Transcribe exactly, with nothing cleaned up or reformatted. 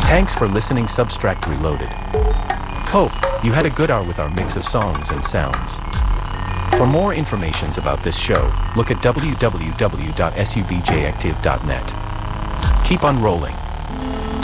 Thanks for listening Substract Reloaded. Hope you had a good hour with our mix of songs and sounds. For more information about this show, look at w w w dot subjactive dot net. Keep on rolling.